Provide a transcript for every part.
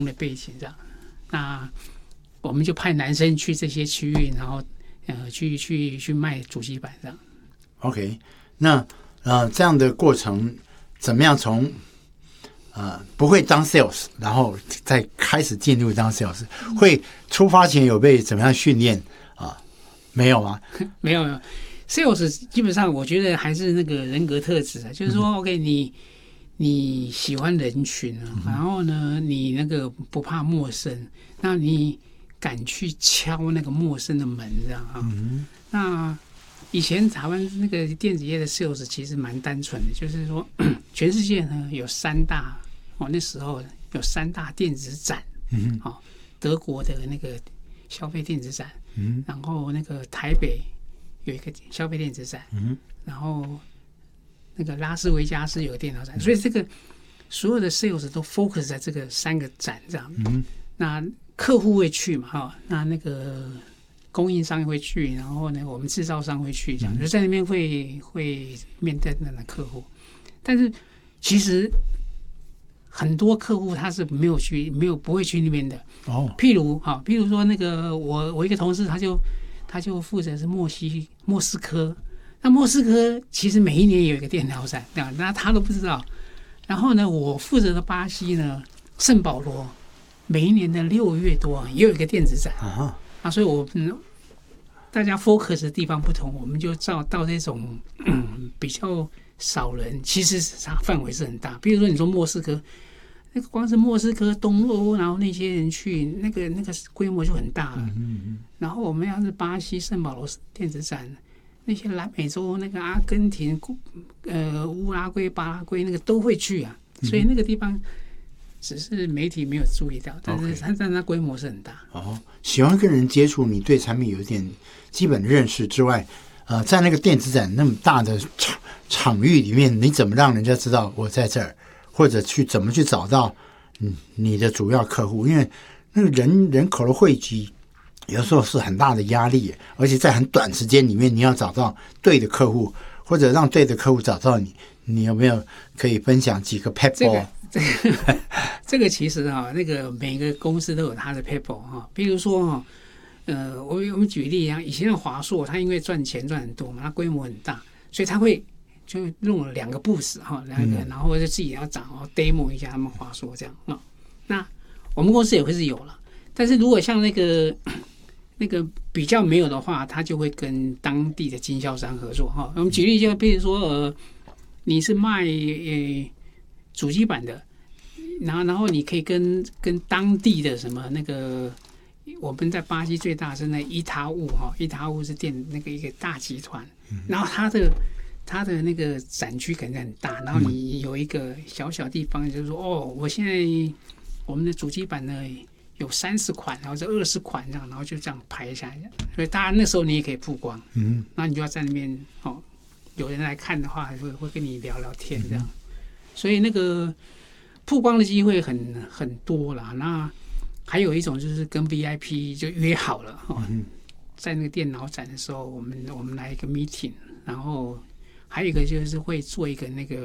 的背景这样。那我们就派男生去这些区域，然后去卖主机板这样。 OK， 那这样的过程怎么样从不会当 sales， 然后再开始进入当 sales， 会出发前有被怎么样训练啊？没有吗？ 没有。sales 基本上我觉得还是那个人格特质啊，就是说 OK 你喜欢人群啊，然后呢你那个不怕陌生，那你敢去敲那个陌生的门这样啊。那以前台湾那个电子业的 sales 其实蛮单纯的，就是说全世界呢有3大那时候有3大电子展，德国的那个消费电子展，然后那个台北有一个消费电子展，然后那个拉斯维加斯有个电脑展，所以这个所有的 sales 都 focus 在这个3个展这样。那客户会去嘛，那个供应商会去，然后呢我们制造商会去，这样就在那边会面对那个客户。但是其实很多客户他是不会去那边的。譬如说那个我一个同事他就负责是莫斯科，那莫斯科其实每一年有一个电脑展，那他都不知道。然后呢，我负责的巴西呢，圣保罗每一年的6月多也有一个电子展所以大家 focus 的地方不同，我们就到这种比较少人，其实它范围是很大。比如说你说莫斯科。那个光是莫斯科、东欧，然后那些人去，那个规模就很大了。然后我们要是巴西圣保罗电子展，那些南美洲那个阿根廷、乌拉圭、巴拉圭那个都会去啊。所以那个地方只是媒体没有注意到，但是它规模是很大。 喜欢跟人接触，你对产品有一点基本的认识之外，在那个电子展那么大的场域里面，你怎么让人家知道我在这儿？或者怎么去找到你的主要客户？因为那个人口的汇集有时候是很大的压力，而且在很短时间里面你要找到对的客户，或者让对的客户找到你。你有没有可以分享几个 paper？ 这个其实那个每个公司都有它的 paper 比如说我们举例以前的华硕，它因为赚钱赚很多嘛，它规模很大，所以它会就弄了2个 booth 然后就自己要找demo 一下他们华硕这样那我们公司也会是有了，但是如果像那个比较没有的话，他就会跟当地的经销商合作我们举例就比如说你是卖主机板的，然后你可以跟当地的什么那个我们在巴西最大是那伊塔乌伊塔乌是那个一个大集团，然后它的那个展区可能很大，然后你有一个小地方，就是说我现在我们的主机板呢有30款，然后是20款这样，然后就这样排下来，所以当然那时候你也可以曝光，那你就要在那边有人来看的话，会跟你聊聊天这样，所以那个曝光的机会很多啦。那还有一种就是跟 VIP 就约好了在那个电脑展的时候，我们来一个 meeting， 然后还有一个就是会做一个那个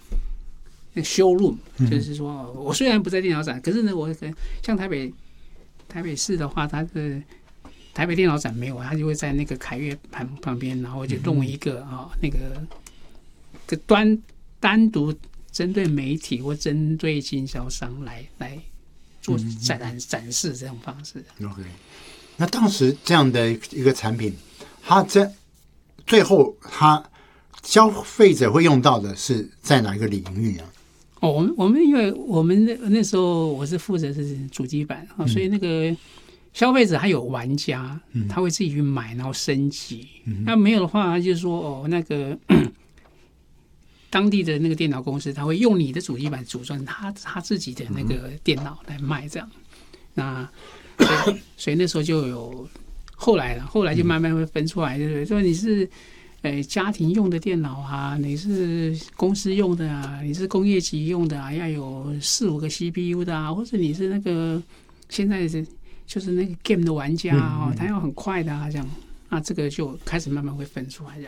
showroom， 就是说我虽然不在电脑展，可是呢，我像台北市的话，它的台北电脑展没有，它就会在那个凯悦旁边，然后就弄一个那个单独针对媒体或针对经销商来做展示这种方式。 OK， 那当时这样的一个产品，它最后消费者会用到的是在哪一个领域啊？ 我们因为我们那时候我是负责是主机板所以那个消费者还有玩家，他会自己去买，然后升级。那没有的话，就是说那个当地的那个电脑公司，他会用你的主机板组装他自己的那个电脑来卖这样。那所以那时候就有后来就慢慢会分出来，对不对？说你是家庭用的电脑啊，你是公司用的啊，你是工业级用的啊，要有4-5个 CPU 的啊，或者你是那个现在就是那个 game 的玩家他要很快的这样，那这个就开始慢慢会分出来这样。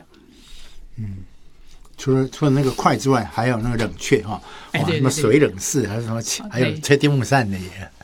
除了那个快之外，还有那个冷却什么水冷式，还有什么还有吹电风扇的也。